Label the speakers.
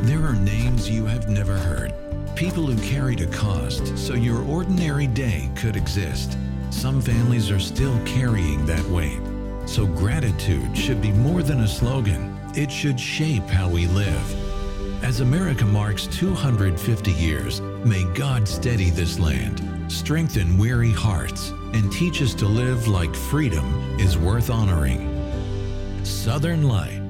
Speaker 1: There are names you have never heard. People who carried a cost so your ordinary day could exist. Some families are still carrying that weight. So gratitude should be more than a slogan. It should shape how we live. As America marks 250 years, may God steady this land, strengthen weary hearts, and teach us to live like freedom is worth honoring. Southern Light.